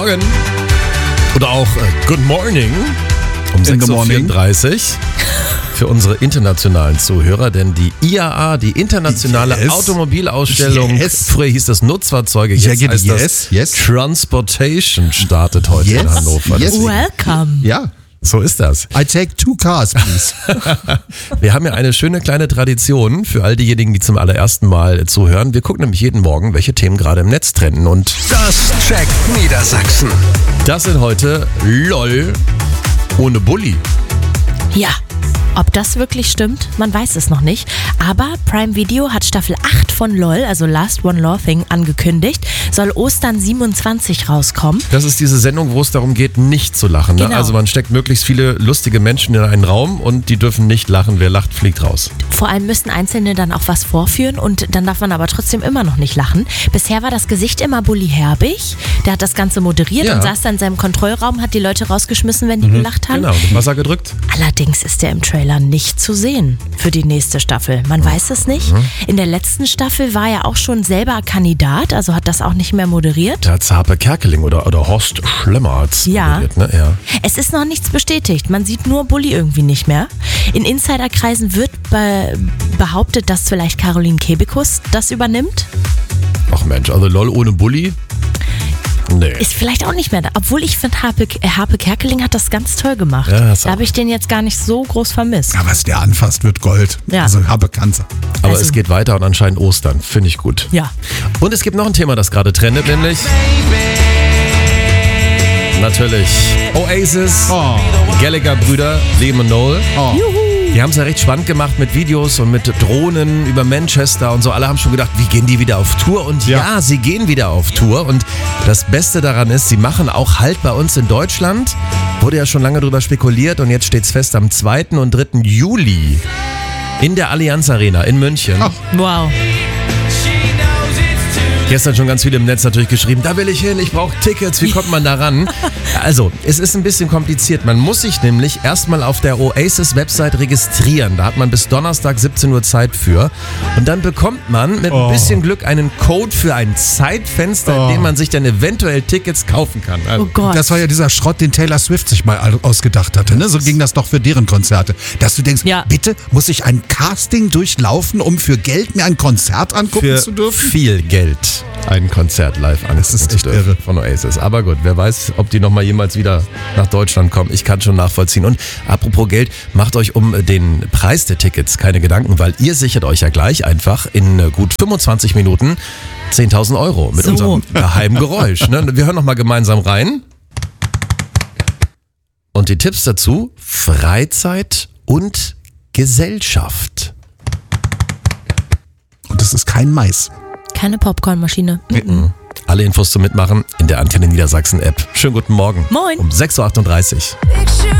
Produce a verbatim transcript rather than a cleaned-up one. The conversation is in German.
Morgen. Oder auch äh, Good Morning um sechs Uhr vierunddreißig für unsere internationalen Zuhörer, denn die I A A, die internationale yes. Automobilausstellung, yes. früher hieß das Nutzfahrzeuge, jetzt ja, heißt yes. das yes. Transportation, startet heute yes. in Hannover. Yes. Welcome. Ja. So ist das. I take two cars, please. Wir haben ja eine schöne kleine Tradition für all diejenigen, die zum allerersten Mal zuhören. Wir gucken nämlich jeden Morgen, welche Themen gerade im Netz trenden. Und das checkt Niedersachsen. Das sind heute LOL ohne Bulli. Ja, ob das wirklich stimmt, man weiß es noch nicht. Aber Prime Video hat Staffel acht von LOL, also Last One Laughing, angekündigt. Soll Ostern siebenundzwanzig rauskommen. Das ist diese Sendung, wo es darum geht, nicht zu lachen. Ne? Genau. Also man steckt möglichst viele lustige Menschen in einen Raum und die dürfen nicht lachen. Wer lacht, fliegt raus. Vor allem müssen Einzelne dann auch was vorführen und dann darf man aber trotzdem immer noch nicht lachen. Bisher war das Gesicht immer Bully Herbig. Der hat das Ganze moderiert Ja. und saß dann in seinem Kontrollraum, hat die Leute rausgeschmissen, wenn die mhm. gelacht haben. Genau, das Wasser gedrückt. Allerdings ist er im Trailer nicht zu sehen für die nächste Staffel. Man weiß es nicht. Mhm. In der letzten Staffel war er auch schon selber Kandidat, also hat das auch nicht mehr moderiert. Da hat Harpe Kerkeling oder, oder Horst Schlemmertz Ja. moderiert, ne? Ja. Es ist noch nichts bestätigt. Man sieht nur Bully irgendwie nicht mehr. In Insiderkreisen wird be- behauptet, dass vielleicht Caroline Kebekus das übernimmt. Ach Mensch, also LOL ohne Bulli? Nee. Ist vielleicht auch nicht mehr da. Obwohl ich finde, Harpe, äh, Harpe Kerkeling hat das ganz toll gemacht. Ja, das da auch. habe ich den jetzt gar nicht so groß vermisst. Ja, was der anfasst, wird Gold. Ja. Also habe Kanzer. Aber also- es geht weiter und anscheinend Ostern. Finde ich gut. Ja. Und es gibt noch ein Thema, das gerade trendet, nämlich natürlich Oasis, Oh. die Gallagher-Brüder, Liam und Noel. Oh. Die haben es ja recht spannend gemacht mit Videos und mit Drohnen über Manchester und so. Alle haben schon gedacht, wie gehen die wieder auf Tour? Und ja, Ja. sie gehen wieder auf Tour. Und das Beste daran ist, sie machen auch Halt bei uns in Deutschland. Wurde ja schon lange drüber spekuliert und jetzt steht's fest, am zweiten und dritten Juli in der Allianz Arena in München. Ach. Wow. Gestern schon ganz viele im Netz natürlich geschrieben, da will ich hin, ich brauche Tickets, wie kommt man da ran? Also, es ist ein bisschen kompliziert. Man muss sich nämlich erstmal auf der Oasis-Website registrieren. Da hat man bis Donnerstag siebzehn Uhr Zeit für. Und dann bekommt man mit Oh. ein bisschen Glück einen Code für ein Zeitfenster, Oh. in dem man sich dann eventuell Tickets kaufen kann. Also, Oh Gott. Das war ja dieser Schrott, den Taylor Swift sich mal ausgedacht hatte. Ne? So ging das doch für deren Konzerte. Dass du denkst, Ja. bitte muss ich ein Casting durchlaufen, um für Geld mir ein Konzert angucken für zu dürfen? viel Geld ein Konzert live angucken ist zu echt dürfen irre. von Oasis. Aber gut, wer weiß, ob die nochmal jemals wieder nach Deutschland kommen. Ich kann schon nachvollziehen. Und apropos Geld, macht euch um den Preis der Tickets keine Gedanken, weil ihr sichert euch ja gleich einfach in gut fünfundzwanzig Minuten zehntausend Euro mit So. unserem geheimen Geräusch. Ne? Wir hören nochmal gemeinsam rein. Und die Tipps dazu: Freizeit und Gesellschaft. Und das ist kein Mais. Keine Popcornmaschine. Mhm. Alle Infos zum Mitmachen in der Antenne Niedersachsen App. Schönen guten Morgen. Moin. Um sechs Uhr achtunddreißig. Picture